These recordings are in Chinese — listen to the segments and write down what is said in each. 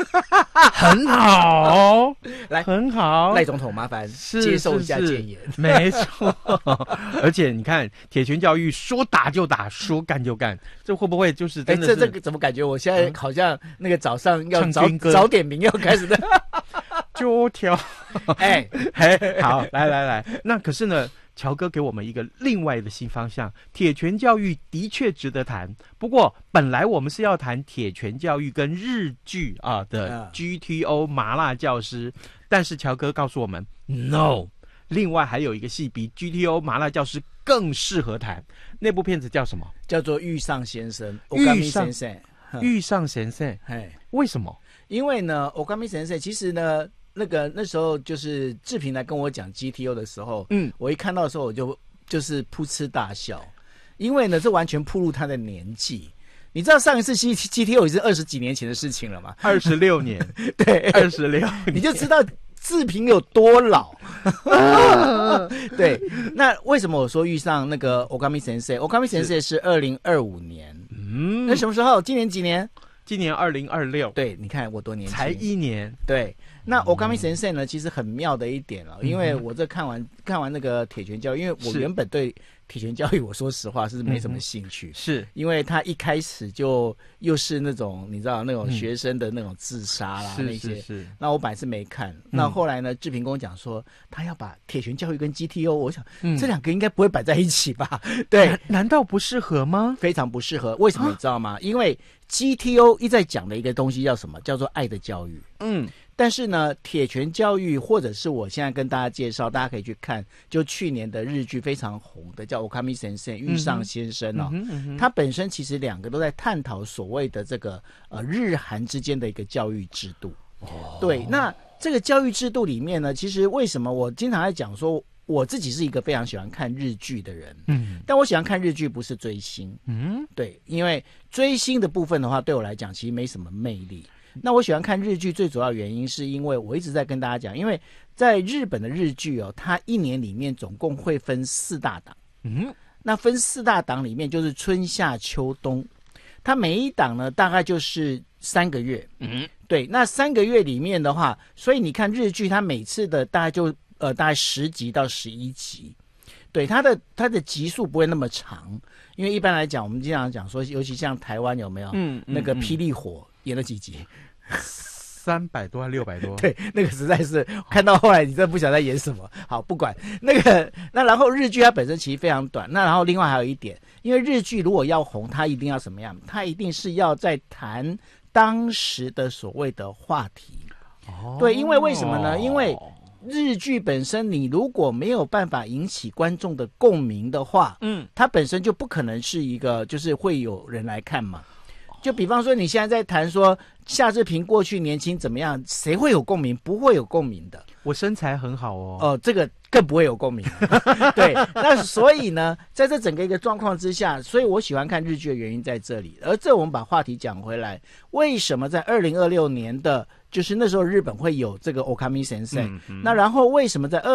很好， 来， 很好。 赖总统麻烦接受一下建言。 没错，而且你看铁拳教育说打就打，说干就干，这会不会就是真的是？ 这个怎么感觉我现在好像那个早上要早点名要开始的就跳。 哎， 好，来，那可是呢，乔哥给我们一个另外的新方向，铁拳教育的确值得谈。不过本来我们是要谈铁拳教育跟日剧的 GTO 麻辣教师，但是乔哥告诉我们 no， 另外还有一个戏比 GTO 麻辣教师更适合谈。那部片子叫什么？ 叫做遇上先生。 遇上先生。为什么？ 因为呢，Okami先生其实呢。那时候就是志平来跟我讲 GTO 的时候，我一看到的时候我就是噗嗤大笑，因为呢这完全暴露他的年纪。你知道上一次 GTO 也是20几年前的事情了吗 ？26年， 对，26年，你就知道志平有多老。对，那为什么我说遇上那个 Okami Sensei？Okami Sensei 是2025年，那什么时候？今年几年？ 今年2026。 对，你看我多年轻， 才1年。 对，那Okami Sensei呢，其实很妙的一点因为我这看完那个铁拳教育，因为我原本对铁拳教育，我说实话是没什么兴趣， 是因为他一开始就又是那种你知道那种学生的那种自杀啦，那些，那我本来是没看，那后来呢，志平跟我讲说他要把铁拳教育跟 GTO， 我想这两个应该不会摆在一起吧？对， 难道不适合吗？ 非常不适合，为什么你知道吗？因为 GTO 一再讲的一个东西叫什么？叫做爱的教育。但是呢，铁拳教育或者是我现在跟大家介绍，大家可以去看，就去年的日剧非常红的叫 Okami Sensei 遇上先生它本身其实两个都在探讨所谓的这个日韩之间的一个教育制度。对，那这个教育制度里面呢，其实为什么我经常在讲说，我自己是一个非常喜欢看日剧的人，但我喜欢看日剧不是追星，对，因为追星的部分的话，对我来讲其实没什么魅力。那我喜欢看日剧最主要原因是因为我一直在跟大家讲，因为在日本的日剧它一年里面总共会分4大档，那分4大档里面就是春夏秋冬，它每一档呢大概就是3个月，对，那3个月里面的话，所以你看日剧它每次的大概就大概10集到11集，对，它的集数不会那么长，因为一般来讲我们经常讲说，尤其像台湾有没有那个霹雳火演了几集 ？300多还600多？ 对，那个实在是看到后来你真的不晓得在演什么。好，不管那然后日剧它本身其实非常短，那然后另外还有一点，因为日剧如果要红，它一定要什么样？它一定是要在谈当时的所谓的话题。对，因为为什么呢？因为日剧本身你如果没有办法引起观众的共鸣的话，它本身就不可能是一个就是会有人来看嘛。就比方说你现在在谈说夏志平过去年轻怎么样，谁会有共鸣？不会有共鸣的。 我身材很好哦。 这个更不会有共鸣。对，那所以呢，在这整个一个状况之下，所以我喜欢看日剧的原因在这里。而这我们把话题讲回来，为什么在2026年的就是那时候日本会有这个 Okami Sensei，那然后为什么在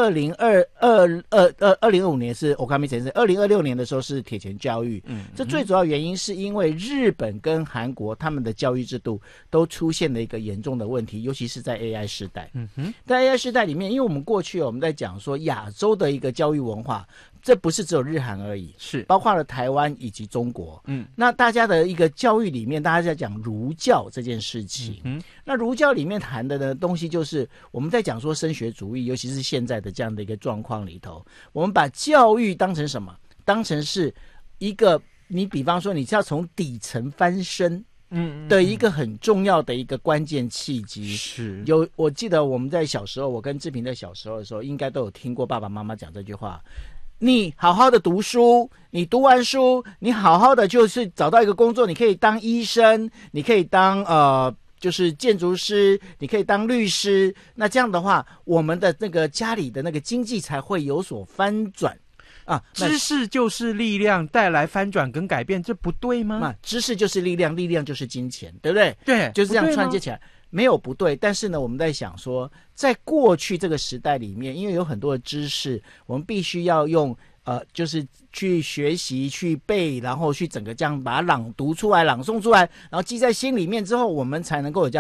2025年是 Okami Sensei，2026年的时候是铁拳教育？这最主要原因是因为日本跟韩国他们的教育制度都出现了一个严重的问题，尤其是在 AI 时代。在 AI 时代里面，因为我们过去我们在讲说亚洲的一个教育文化，这不是只有日韩而已，是包括了台湾以及中国。那大家的一个教育里面，大家在讲儒教这件事情。那儒教里面谈的东西，就是我们在讲说升学主义，尤其是现在的这样的一个状况里头，我们把教育当成什么？当成是一个你比方说你是要从底层翻身的一个很重要的一个关键契机。是我记得我们在小时候，我跟志平在小时候的时候，应该都有听过爸爸妈妈讲这句话：你好好的读书，你读完书，你好好的就是找到一个工作，你可以当医生，你可以当就是建筑师，你可以当律师。那这样的话，我们的那个家里的那个经济才会有所翻转。 知识就是力量，带来翻转跟改变，这不对吗？ 知识就是力量，力量就是金钱，对不对？ 对， 就是这样串接起来，没有不对。但是呢，我们在想说，在过去这个时代里面，因为有很多的知识，我们必须要用就是去学习、去背，然后去整个这样把它朗读出来、朗诵出来，然后记在心里面之后，我们才能够有这样